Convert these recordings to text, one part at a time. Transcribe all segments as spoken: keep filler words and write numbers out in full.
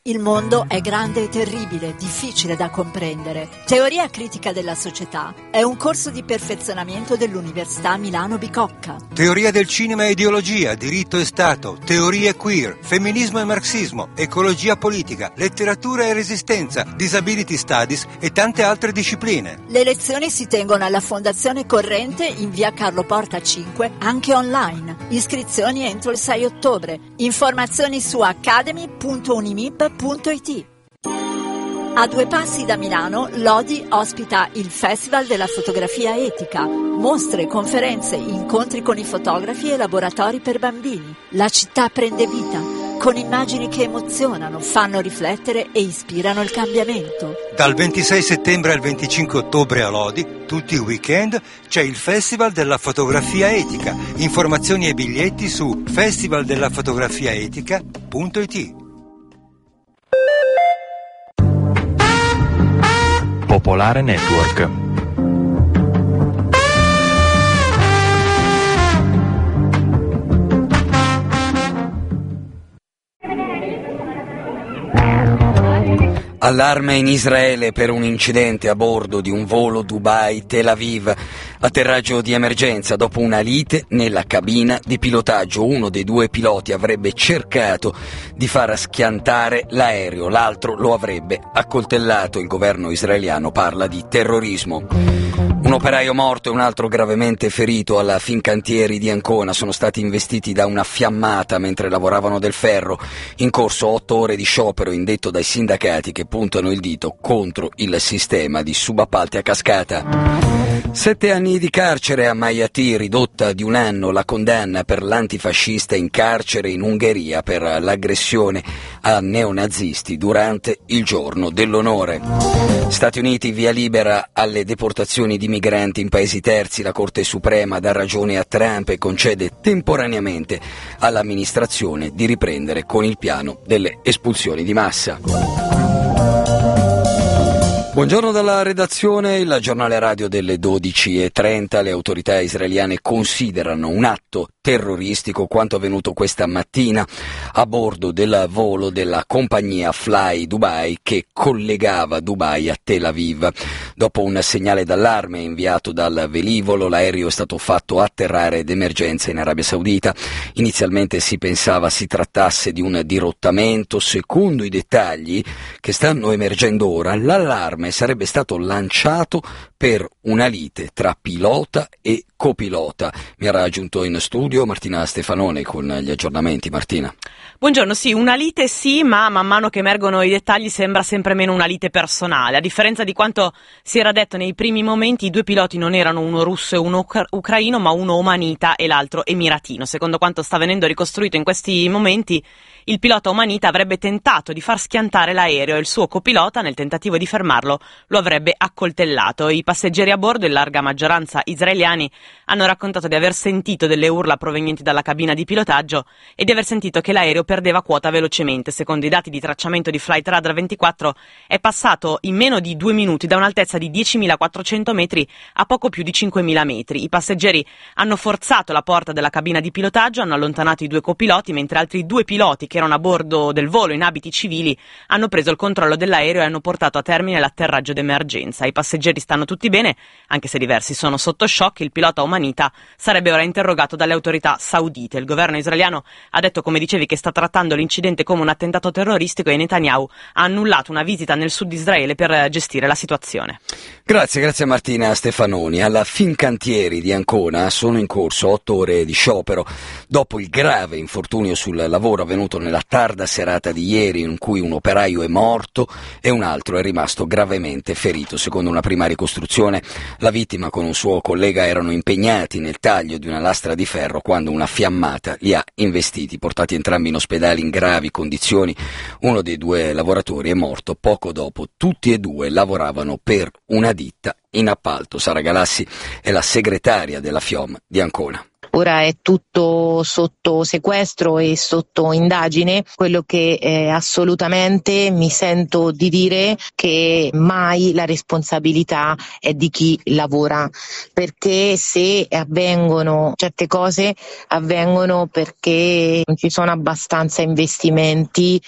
Il mondo è grande e terribile, difficile da comprendere. Teoria critica della società è un corso di perfezionamento dell'Università Milano Bicocca. Teoria del cinema e ideologia, diritto e Stato, teorie queer, femminismo e marxismo, ecologia politica, letteratura e resistenza, disability studies e tante altre discipline. Le lezioni si tengono alla Fondazione Corrente in via Carlo Porta cinque, anche online. Iscrizioni entro il sei ottobre. Informazioni su academy punto unimip punto it. A due passi da Milano, Lodi ospita il Festival della Fotografia Etica. Mostre, conferenze, incontri con i fotografi e laboratori per bambini. La città prende vita, con immagini che emozionano, fanno riflettere e ispirano il cambiamento. Dal ventisei settembre al venticinque ottobre a Lodi, tutti i weekend, c'è il Festival della Fotografia Etica. Informazioni e biglietti su festival della fotografia etica punto it. Popolare Network. Allarme in Israele per un incidente a bordo di un volo Dubai-Tel Aviv. Atterraggio di emergenza dopo una lite nella cabina di pilotaggio. Uno dei due piloti avrebbe cercato di far schiantare l'aereo, l'altro lo avrebbe accoltellato. Il governo israeliano parla di terrorismo. Un operaio morto e un altro gravemente ferito alla Fincantieri di Ancona sono stati investiti da una fiammata mentre lavoravano del ferro. In corso otto ore di sciopero indetto dai sindacati che puntano il dito contro il sistema di subappalti a cascata. Sette anni di carcere a Mayati, ridotta di un anno la condanna per l'antifascista in carcere in Ungheria per l'aggressione a neonazisti durante il giorno dell'onore. Stati Uniti, via libera alle deportazioni di migranti in paesi terzi. La Corte Suprema dà ragione a Trump e concede temporaneamente all'amministrazione di riprendere con il piano delle espulsioni di massa. Buongiorno dalla redazione, il giornale radio delle dodici e trenta. Le autorità israeliane considerano un atto terroristico quanto avvenuto questa mattina a bordo del volo della compagnia Fly Dubai che collegava Dubai a Tel Aviv. Dopo un segnale d'allarme inviato dal velivolo, l'aereo è stato fatto atterrare d'emergenza in Arabia Saudita. Inizialmente si pensava si trattasse di un dirottamento. Secondo i dettagli che stanno emergendo ora, l'allarme sarebbe stato lanciato per una lite tra pilota e copilota. Mi ha raggiunto in studio Martina Stefanone con gli aggiornamenti. Martina. Buongiorno, sì, una lite sì, ma man mano che emergono i dettagli sembra sempre meno una lite personale. A differenza di quanto si era detto nei primi momenti, i due piloti non erano uno russo e uno ucra- ucraino, ma uno omanita e l'altro emiratino. Secondo quanto sta venendo ricostruito in questi momenti, il pilota omanita avrebbe tentato di far schiantare l'aereo e il suo copilota, nel tentativo di fermarlo, lo avrebbe accoltellato. I passeggeri a bordo, in larga maggioranza israeliani, hanno raccontato di aver sentito delle urla provenienti dalla cabina di pilotaggio e di aver sentito che l'aereo perdeva quota velocemente. Secondo i dati di tracciamento di Flightradar ventiquattro è passato in meno di due minuti da un'altezza di diecimilaquattrocento metri a poco più di cinquemila metri. I passeggeri hanno forzato la porta della cabina di pilotaggio, hanno allontanato i due copiloti, mentre altri due piloti che erano a bordo del volo in abiti civili hanno preso il controllo dell'aereo e hanno portato a termine l'atterraggio d'emergenza. I passeggeri stanno tutti bene, anche se diversi sono sotto shock. Il pilota omanita sarebbe ora interrogato dalle autorità saudite. Il governo israeliano ha detto, come dicevi, che sta trattando l'incidente come un attentato terroristico e Netanyahu ha annullato una visita nel sud di Israele per gestire la situazione. Grazie, grazie Martina Stefanoni. Alla Fincantieri di Ancona sono in corso otto ore di sciopero dopo il grave infortunio sul lavoro avvenuto nella tarda serata di ieri, in cui un operaio è morto e un altro è rimasto gravemente ferito. Secondo una prima ricostruzione, la vittima con un suo collega erano impegnati nel taglio di una lastra di ferro quando una fiammata li ha investiti, portati entrambi in ospedale in gravi condizioni. Uno dei due lavoratori è morto poco dopo. Tutti e due lavoravano per una ditta in appalto. Sara Galassi è la segretaria della FIOM di Ancona. Ora è tutto sotto sequestro e sotto indagine. Quello che eh, assolutamente mi sento di dire che mai la responsabilità è di chi lavora, perché se avvengono certe cose avvengono perché non ci sono abbastanza investimenti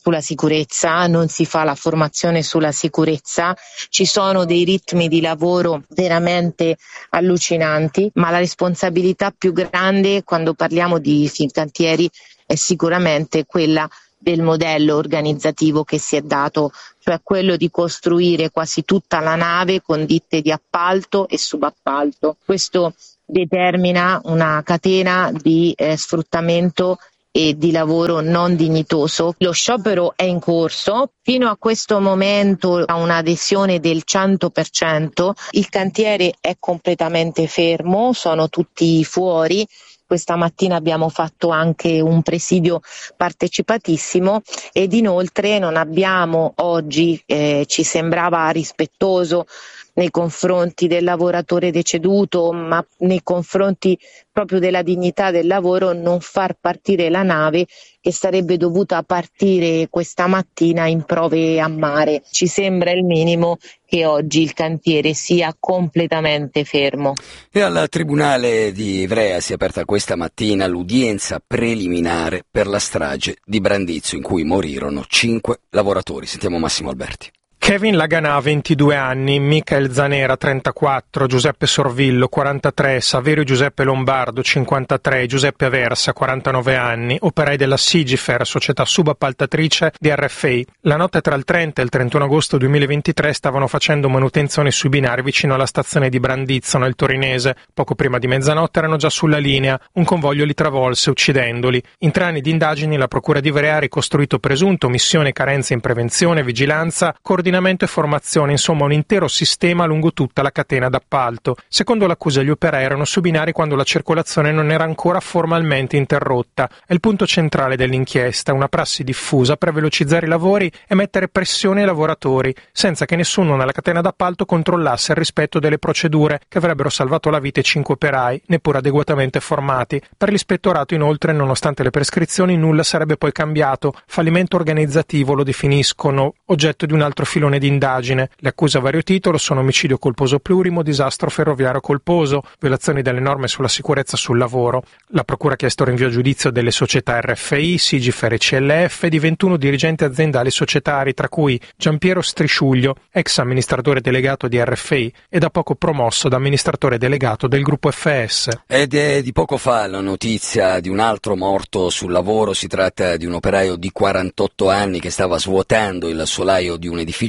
sulla sicurezza, non si fa la formazione sulla sicurezza, ci sono dei ritmi di lavoro veramente allucinanti, ma la responsabilità più grande quando parliamo di Fincantieri è sicuramente quella del modello organizzativo che si è dato, cioè quello di costruire quasi tutta la nave con ditte di appalto e subappalto. Questo determina una catena di eh, sfruttamento e di lavoro non dignitoso. Lo sciopero è in corso, fino a questo momento ha un'adesione del cento per cento, il cantiere è completamente fermo, sono tutti fuori. Questa mattina abbiamo fatto anche un presidio partecipatissimo ed inoltre non abbiamo oggi, eh, ci sembrava rispettoso nei confronti del lavoratore deceduto, ma nei confronti proprio della dignità del lavoro, non far partire la nave che sarebbe dovuta partire questa mattina in prove a mare. Ci sembra il minimo che oggi il cantiere sia completamente fermo. E al Tribunale di Ivrea si è aperta questa mattina l'udienza preliminare per la strage di Brandizzo, in cui morirono cinque lavoratori. Sentiamo Massimo Alberti. Kevin Laganà, ventidue anni, Michael Zanera, trentaquattro, Giuseppe Sorvillo, quarantatré, Saverio Giuseppe Lombardo, cinquantatré, Giuseppe Aversa, quarantanove anni, operai della Sigifer, società subappaltatrice di R F I. La notte tra il trenta e il trentuno agosto duemilaventitré stavano facendo manutenzione sui binari vicino alla stazione di Brandizzo, nel torinese. Poco prima di mezzanotte erano già sulla linea. Un convoglio li travolse, uccidendoli. In tre anni di indagini la Procura di Ivrea ha ricostruito presunto omissione e carenze in prevenzione, vigilanza, coordinamento e formazione, insomma un intero sistema lungo tutta la catena d'appalto. Secondo l'accusa gli operai erano su binari quando la circolazione non era ancora formalmente interrotta. È il punto centrale dell'inchiesta, una prassi diffusa per velocizzare i lavori e mettere pressione ai lavoratori, senza che nessuno nella catena d'appalto controllasse il rispetto delle procedure che avrebbero salvato la vita ai cinque operai, neppure adeguatamente formati. Per l'ispettorato inoltre, nonostante le prescrizioni, nulla sarebbe poi cambiato. Fallimento organizzativo lo definiscono, oggetto di un altro filone di indagine. Le accuse a vario titolo sono omicidio colposo plurimo, disastro ferroviario colposo, violazioni delle norme sulla sicurezza sul lavoro. La Procura ha chiesto rinvio a giudizio delle società R F I, Sigifer e C L F e di ventuno dirigenti aziendali societari, tra cui Giampiero Strisciuglio, ex amministratore delegato di R F I e da poco promosso da amministratore delegato del gruppo F S. Ed è di poco fa la notizia di un altro morto sul lavoro. Si tratta di un operaio di quarantotto anni che stava svuotando il solaio di un edificio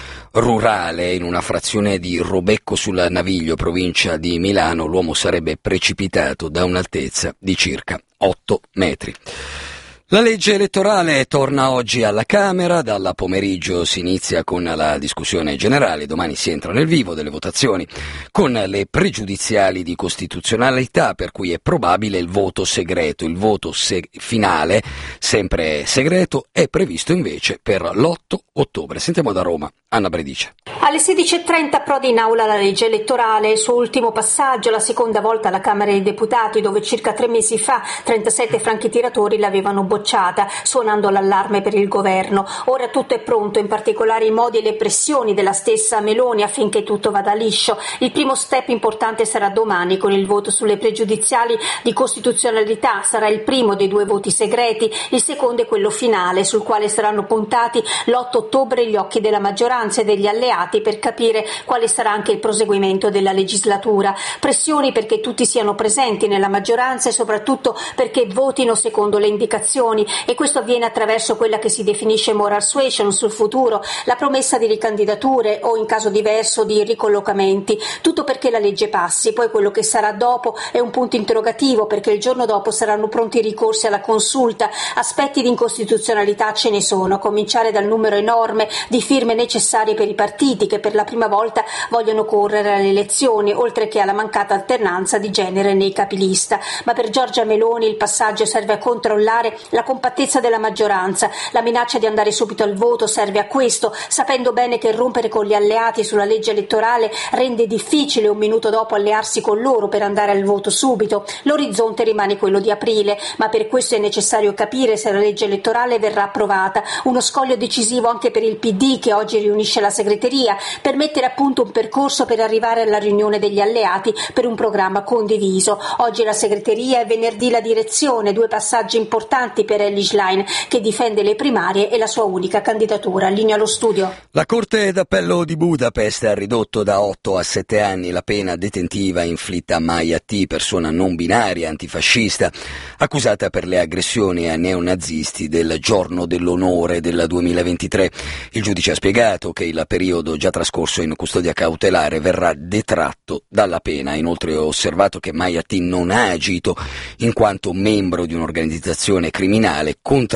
rurale in una frazione di Robecco sul Naviglio, provincia di Milano. L'uomo sarebbe precipitato da un'altezza di circa otto metri. La legge elettorale torna oggi alla Camera, dal pomeriggio si inizia con la discussione generale, domani si entra nel vivo delle votazioni con le pregiudiziali di costituzionalità, per cui è probabile il voto segreto. Il voto se- finale, sempre segreto, è previsto invece per l'otto ottobre. Sentiamo da Roma Anna Bredice. Alle sedici e trenta approda in aula la legge elettorale, il suo ultimo passaggio, la seconda volta alla Camera dei Deputati, dove circa tre mesi fa trentasette franchi tiratori l'avevano bocciata, suonando l'allarme per il governo. Ora tutto è pronto, in particolare i modi e le pressioni della stessa Meloni affinché tutto vada liscio. Il primo step importante sarà domani con il voto sulle pregiudiziali di costituzionalità. Sarà il primo dei due voti segreti, il secondo è quello finale, sul quale saranno puntati l'otto ottobre gli occhi della maggioranza e degli alleati per capire quale sarà anche il proseguimento della legislatura. Pressioni perché tutti siano presenti nella maggioranza e soprattutto perché votino secondo le indicazioni, e questo avviene attraverso quella che si definisce moral suasion sul futuro, la promessa di ricandidature o in caso diverso di ricollocamenti. Tutto perché la legge passi. Poi quello che sarà dopo è un punto interrogativo, perché il giorno dopo saranno pronti i ricorsi alla consulta. Aspetti di incostituzionalità ce ne sono, a cominciare dal numero enorme di firme necessarie per i partiti che per la prima volta vogliono correre alle elezioni, oltre che alla mancata alternanza di genere nei capilista. Ma per Giorgia Meloni il passaggio serve a controllare la compattezza della maggioranza. La minaccia di andare subito al voto serve a questo, sapendo bene che rompere con gli alleati sulla legge elettorale rende difficile un minuto dopo allearsi con loro per andare al voto subito. L'orizzonte rimane quello di aprile, ma per questo è necessario capire se la legge elettorale verrà approvata. Uno scoglio decisivo anche per il P D, che oggi riunisce riunisce la segreteria per mettere a punto un percorso per arrivare alla riunione degli alleati per un programma condiviso. Oggi la segreteria e venerdì la direzione, due passaggi importanti per Elly Schlein, che difende le primarie e la sua unica candidatura. Linea allo studio. La Corte d'Appello di Budapest ha ridotto da otto a sette anni la pena detentiva inflitta a Maya T, persona non binaria, antifascista, accusata per le aggressioni a neonazisti del Giorno dell'Onore del duemilaventitré. Il giudice ha spiegato che il periodo già trascorso in custodia cautelare verrà detratto dalla pena. Ha inoltre osservato che Maya T non ha agito in quanto membro di un'organizzazione criminale contro